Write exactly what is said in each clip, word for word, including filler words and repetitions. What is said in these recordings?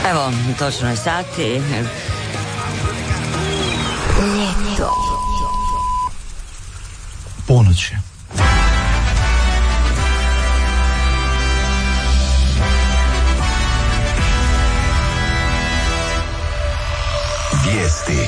Evo, točno je sati. Ljeto. Ponoć je. Vijesti.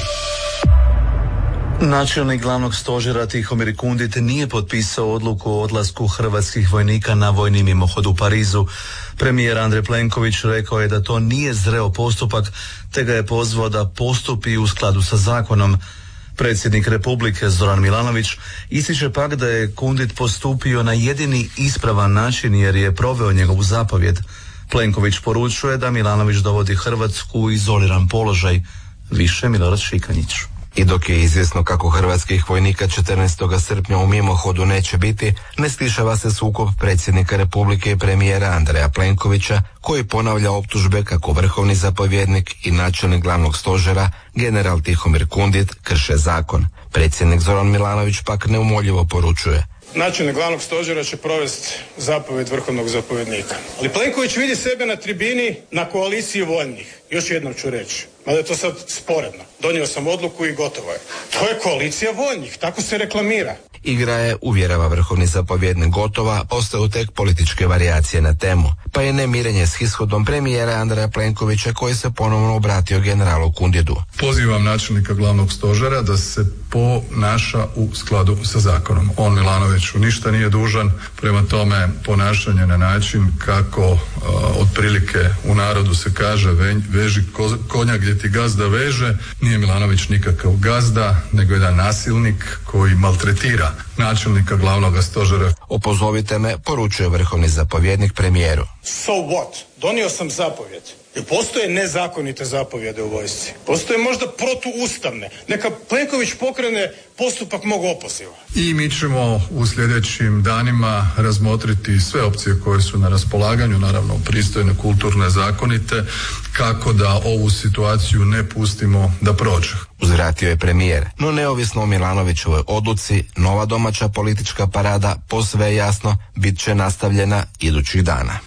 Načelnik glavnog stožera Tihomir Kundit nije potpisao odluku o odlasku hrvatskih vojnika na vojni mimohod u Parizu. Premijer Andrej Plenković rekao je da to nije zreo postupak, te ga je pozvao da postupi u skladu sa zakonom. Predsjednik Republike Zoran Milanović ističe pak da je Kundit postupio na jedini ispravan način jer je proveo njegovu zapovjed. Plenković poručuje da Milanović dovodi Hrvatsku u izoliran položaj. Više Milorad Šikanjić. I dok je izvjesno kako hrvatskih vojnika četrnaestog srpnja u mimohodu neće biti, ne stišava se sukob predsjednika Republike i premijera Andreja Plenkovića, koji ponavlja optužbe kako vrhovni zapovjednik i načelnik glavnog stožera, general Tihomir Kundit, krše zakon. Predsjednik Zoran Milanović pak neumoljivo poručuje: načelnik glavnog stožera će provesti zapovjed vrhovnog zapovjednika. Ali Plenković vidi sebe na tribini na koaliciji voljnih. Još jednom ću reći, mada je to sad sporedno. Donio sam odluku i gotovo je. To je koalicija voljnih, tako se reklamira. Igra je, uvjerava vrhovni zapovjednik, gotova, ostaju tek političke varijacije na temu. Pa je nemirenje s ishodom premijera Andreja Plenkovića, koji se ponovno obratio generalu Kunditu. Pozivam načelnika glavnog stožera da se ponaša u skladu sa zakonom. On Milanoviću ništa nije dužan, prema tome ponašanje na način kako uh, otprilike u narodu se kaže ve, veži ko, konja gdje ti gazda veže, nije Milanović nikakav gazda, nego jedan nasilnik koji maltretira načelnika glavnog stožera. Opozovite me, poručuje vrhovni zapovjednik premijeru. So what? Donio sam zapovjed. Jer postoje nezakonite zapovjede u vojsci. Postoje možda protuustavne. Neka Plenković pokrene postupak mog opoziva. I mi ćemo u sljedećim danima razmotriti sve opcije koje su na raspolaganju, naravno pristojne, kulturne, zakonite, kako da ovu situaciju ne pustimo da prođe. Uzvratio je premijer, no neovisno o Milanovićevoj odluci, nova domaća politička parada posve je jasno bit će nastavljena idućih dana.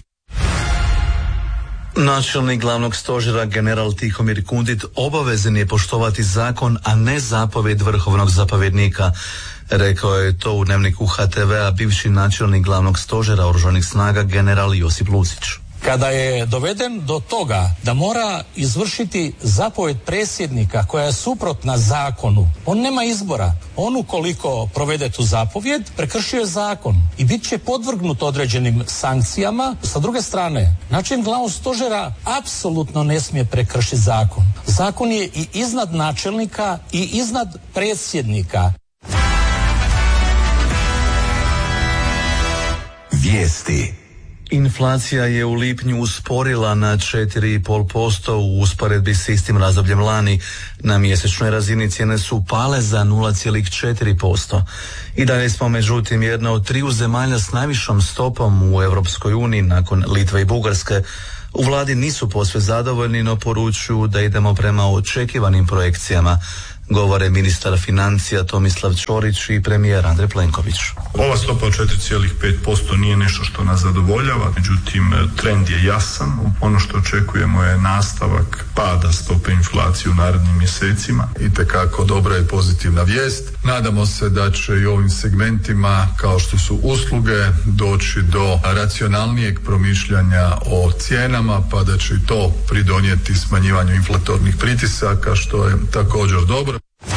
Načelnik glavnog stožera general Tihomir Kundit obavezan je poštovati zakon, a ne zapovjed vrhovnog zapovjednika. Rekao je to u Dnevniku H T V-a bivši načelnik glavnog stožera Oružanih snaga general Josip Lucić. Kada je doveden do toga da mora izvršiti zapovjed predsjednika koja je suprotna zakonu, on nema izbora. On ukoliko provede tu zapovjed, prekršio je zakon i bit će podvrgnut određenim sankcijama. Sa druge strane, načelnik glavnog stožera apsolutno ne smije prekršiti zakon. Zakon je i iznad načelnika i iznad predsjednika. Vijesti. Inflacija je u lipnju usporila na četiri zarez pet posto u usporedbi s istim razdobljem lani. Na mjesečnoj razini cijene su pale za nula zarez četiri posto. I dalje smo međutim jedna od triju zemalja s najvišom stopom u Europskoj uniji nakon Litve i Bugarske. U vladi nisu posve zadovoljni, no poručuju da idemo prema očekivanim projekcijama. Govore ministar financija Tomislav Ćorić i premijer Andrej Plenković. Ova stopa od četiri zarez pet posto nije nešto što nas zadovoljava, međutim trend je jasan. Ono što očekujemo je nastavak pada stope inflacije u narednim mjesecima. Itekako dobra i pozitivna vijest. Nadamo se da će i ovim segmentima kao što su usluge doći do racionalnijeg promišljanja o cijenama, pa da će i to pridonijeti smanjivanju inflatornih pritisaka, što je također dobro.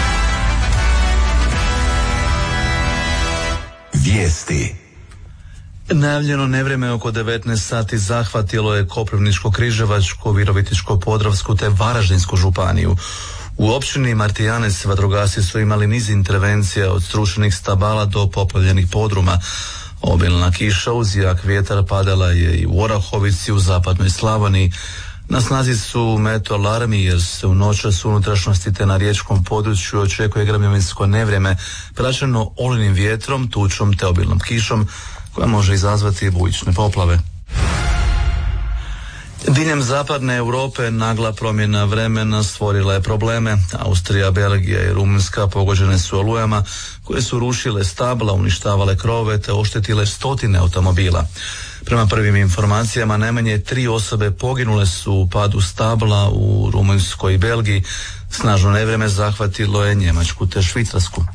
Vijesti. Najavljeno nevrijeme oko devetnaest sati zahvatilo je Koprivničko-križevačku, Virovitičko-podravsku te Varaždinsku županiju. U općini Martijanec vatrogasci su imali niz intervencija od srušenih stabala do poplavljenih podruma. Obilna kiša uz jak vjetar padala je i u Orahovici u zapadnoj Slavoniji. Na snazi su meteo alarmi jer se u noćas u unutrašnjosti te na riječkom području očekuje grmljavinsko nevrijeme praćeno olujnim vjetrom, tučom te obilnom kišom koja može izazvati bujične poplave. Diljem zapadne Europe nagla promjena vremena stvorila je probleme. Austrija, Belgija i Rumunjska pogođene su olujama koje su rušile stabla, uništavale krovove te oštetile stotine automobila. Prema prvim informacijama, najmanje tri osobe poginule su u padu stabla u Rumunjskoj i Belgiji. Snažno nevrijeme zahvatilo je Njemačku te Švicarsku.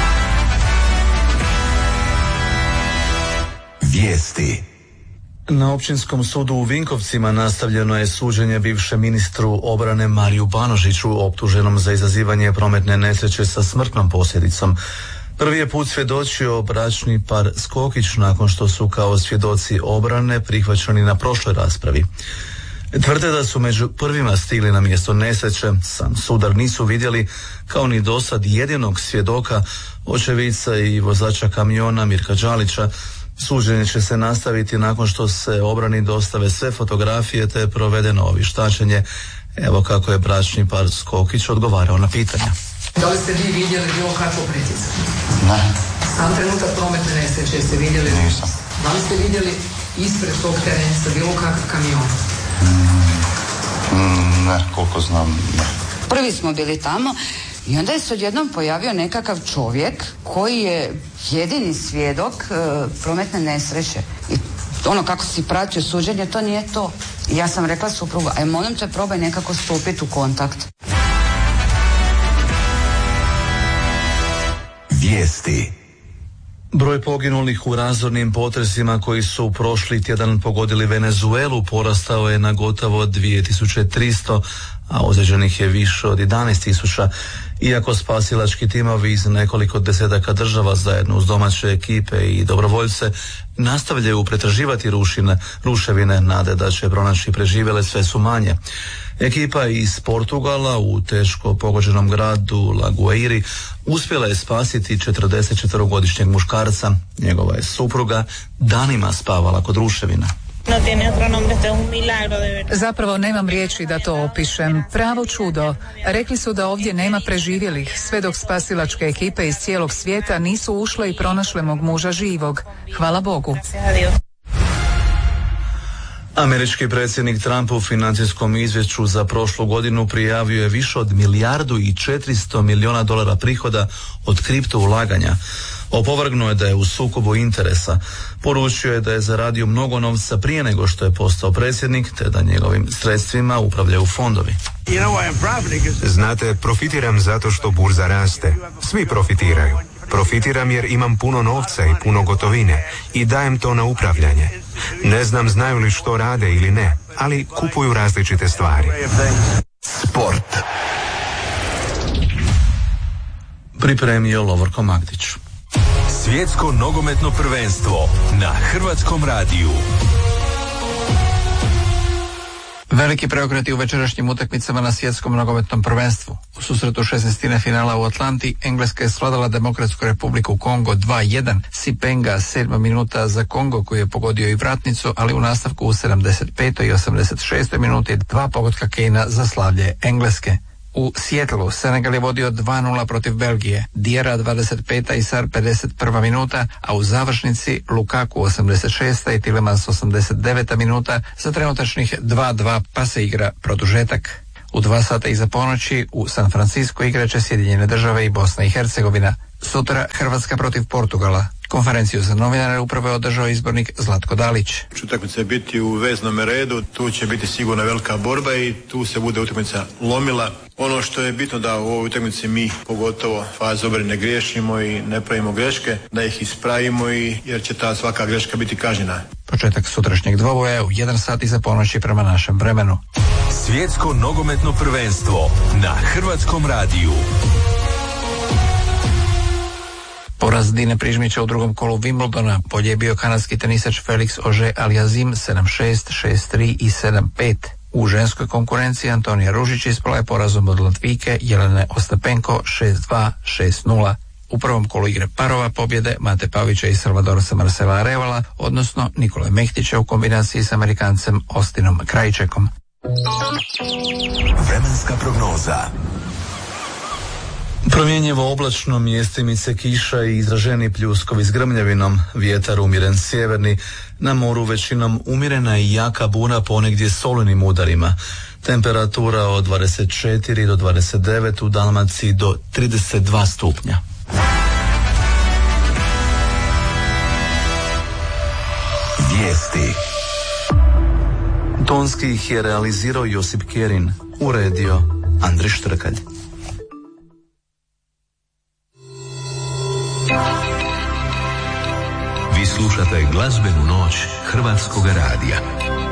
Vijesti. Na Općinskom sudu u Vinkovcima nastavljeno je suđenje bivšem ministru obrane Mariju Banožiću, optuženom za izazivanje prometne nesreće sa smrtnom posljedicom. Prvi je put svjedočio bračni par Skokić nakon što su kao svjedoci obrane prihvaćeni na prošloj raspravi. Tvrde da su među prvima stigli na mjesto nesreće, sam sudar nisu vidjeli, kao ni dosad jedinog svjedoka, očevica i vozača kamiona Mirka Đalića. Suđenje će se nastaviti nakon što se obrani dostave sve fotografije te je provedeno vještačenje. Evo kako je bračni par Skokić odgovarao na pitanja. Da li ste vi vidjeli bilo kakvo pritisanje? Ne. Sam trenutak prometne nesreće ste vidjeli? Nisam. Da li ste vidjeli ispred tog terenca bilo kakav kamion? Mm, ne, koliko znam, ne. Prvi smo bili tamo i onda je se odjednom pojavio nekakav čovjek koji je jedini svjedok e, prometne nesreće. I ono kako si pratio suđenje, to nije to. I ja sam rekla suprugu, aj molim te probaj nekako stupiti u kontakt. Vijesti. Broj poginulih u razornim potresima koji su prošli tjedan pogodili Venezuelu porastao je na gotovo dvije tisuće tristo, a ozlijeđenih je više od jedanaest tisuća. Iako spasilački timovi iz nekoliko desetaka država zajedno uz domaće ekipe i dobrovoljce nastavljaju pretraživati rušine, ruševine, nade da će pronaći preživjele sve su manje. Ekipa iz Portugala u teško pogođenom gradu Lagoeiri uspjela je spasiti četrdesetčetverogodišnjeg muškarca. Njegova je supruga danima spavala kod ruševina. Zapravo nemam riječi da to opišem. Pravo čudo. Rekli su da ovdje nema preživjelih, sve dok spasilačke ekipe iz cijelog svijeta nisu ušle i pronašle mog muža živog. Hvala Bogu. Američki predsjednik Trump u financijskom izvješću za prošlu godinu prijavio je više od milijardu i četiristo milijuna dolara prihoda od kripto ulaganja. Opovrgnuo je da je u sukobu interesa. Poručio je da je zaradio mnogo novca prije nego što je postao predsjednik, te da njegovim sredstvima upravljaju fondovi. Znate, profitiram zato što burza raste. Svi profitiraju. Profitiram jer imam puno novca i puno gotovine i dajem to na upravljanje. Ne znam znaju li što rade ili ne, ali kupuju različite stvari. Sport. Pripremio Lovorko Magdić. Svjetsko nogometno prvenstvo na Hrvatskom radiju. Veliki preokreti u večerašnjim utakmicama na svjetskom nogometnom prvenstvu. U susretu šesnaestine finala u Atlanti, Engleska je svladala Demokratsku republiku Kongo dva jedan. Sipenga, sedma minuta za Kongo koji je pogodio i vratnicu, ali u nastavku u sedamdeset petoj i osamdeset šestoj minuti dva pogotka Kejna za slavlje Engleske. U Seattlu Senegal je vodio dva nula protiv Belgije, Diarra dvadeset peta i Sar pedeset prva minuta, a u završnici Lukaku osamdeset šesta i Tielemans osamdeset deveta minuta za trenutačnih dva dva, pa se igra produžetak. U dva sata iza ponoći u San Francisco igraće Sjedinjene države i Bosna i Hercegovina. Sutra Hrvatska protiv Portugala. Konferenciju za novinare upravo je održao izbornik Zlatko Dalić. Utakmica biti u veznom redu, tu će biti sigurno velika borba i tu se bude utakmica lomila. Ono što je bitno da u ovoj utakmici mi, pogotovo fazu obrane, ne griješimo i ne pravimo greške, da ih ispravimo i jer će ta svaka greška biti kažnjena. Početak sutrašnjeg dvoboja u jedan sat iza ponoći prema našem vremenu. Svjetsko nogometno prvenstvo na Hrvatskom radiju. Poraz Dine Prižmića u drugom kolu Wimbledona bolje je bio kanadski tenisač Felix Auger-Aliassime sedam šest, šest tri i sedam pet. U ženskoj konkurenciji Antonija Ružić ispala je porazom od Latvijke Jelene Ostapenko šest dva, šest nula. U prvom kolu igre parova pobjede Mate Pavića i Salvadorca Marcela Arevala, odnosno Nikole Mehtića u kombinaciji s Amerikancem Ostinom Krajčekom. Vremenska prognoza. Promjenjivo oblačno, mjestimice kiša i izraženi pljuskovi s grmljavinom, vjetar umjeren sjeverni, na moru većinom umjerena i jaka buna ponegdje s olujnim udarima. Temperatura od dvadeset četiri do dvadeset devet, u Dalmaciji do trideset dva stupnja. Vijesti. Tonski ih je realizirao Josip Kerin, uredio Andrej Štrkalj. Vi slušate glazbenu noć Hrvatskog radija.